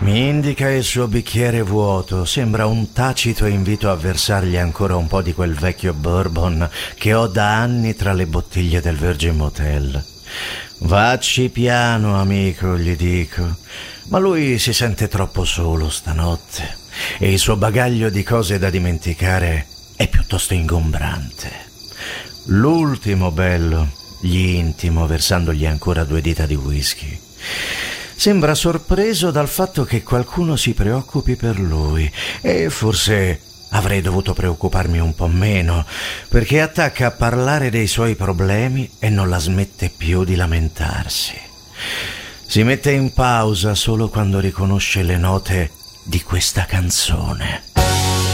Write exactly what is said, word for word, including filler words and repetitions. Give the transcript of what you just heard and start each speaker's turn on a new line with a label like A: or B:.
A: Mi indica il suo bicchiere vuoto. Sembra un tacito invito a versargli ancora un po' di quel vecchio bourbon che ho da anni tra le bottiglie del Virgin Motel. Vacci piano, amico, gli dico. Ma lui si sente troppo solo stanotte e il suo bagaglio di cose da dimenticare è piuttosto ingombrante. L'ultimo bello, gli intimo versandogli ancora due dita di whisky. Sembra sorpreso dal fatto che qualcuno si preoccupi per lui e forse avrei dovuto preoccuparmi un po' meno, perché attacca a parlare dei suoi problemi e non la smette più di lamentarsi. Si mette in pausa solo quando riconosce le note di questa canzone.